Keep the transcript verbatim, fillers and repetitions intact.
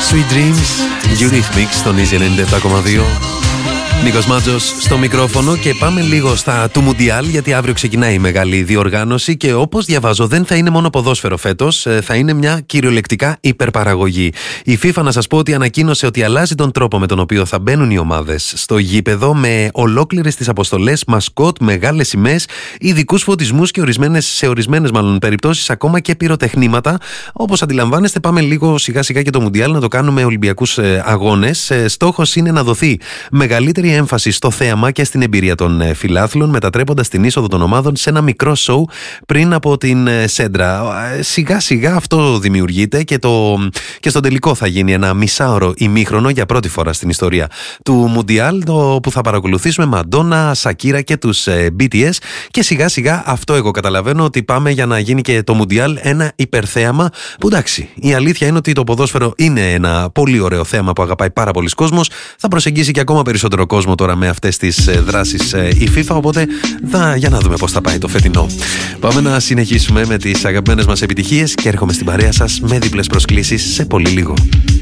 Sweet Dreams, Eurythmics στον Easy ενενήντα επτά κόμμα δύο. Νίκος Μάτζος στο μικρόφωνο και πάμε λίγο στα του Μουντιάλ, γιατί αύριο ξεκινάει η μεγάλη διοργάνωση και όπως διαβάζω δεν θα είναι μόνο ποδόσφαιρο φέτος, θα είναι μια κυριολεκτικά υπερπαραγωγή. Η FIFA, να σας πω, ότι ανακοίνωσε ότι αλλάζει τον τρόπο με τον οποίο θα μπαίνουν οι ομάδες στο γήπεδο, με ολόκληρες τις αποστολές, μασκότ, μεγάλες σημαίες, ειδικούς φωτισμούς και ορισμένες, σε ορισμένες μάλλον περιπτώσεις ακόμα και πυροτεχνήματα. Όπως αντιλαμβάνεστε, πάμε λίγο σιγά σιγά και το Μουντιάλ να το κάνουμε Ολυμπιακούς αγώνες. Στόχος είναι να δοθεί μεγαλύτερη έμφαση στο θέαμα και στην εμπειρία των φιλάθλων, μετατρέποντας την είσοδο των ομάδων σε ένα μικρό σοου πριν από την σέντρα. Σιγά σιγά αυτό δημιουργείται και, το, και στο τελικό θα γίνει ένα μισάωρο ημίχρονο για πρώτη φορά στην ιστορία του Μουντιάλ, το που θα παρακολουθήσουμε Μαντόνα, Σακύρα και τους μπι τι ες, και σιγά σιγά αυτό εγώ καταλαβαίνω ότι πάμε για να γίνει και το Μουντιάλ ένα υπερθέαμα, που εντάξει, η αλήθεια είναι ότι το ποδόσφαιρο είναι ένα πολύ ωραίο θέαμα που αγαπάει πάρα πολλοί κόσμος, θα προσεγγίσει και ακόμα περισσότερο κόσμο τώρα με αυτές τις δράσεις η FIFA, οπότε θα, για να δούμε πώς θα πάει το φετινό. Πάμε να συνεχίσουμε με τις αγαπημένες μας επιτυχίες και έρχομαι στην παρέα σας με διπλές προσκλήσεις σε πολύ λίγο.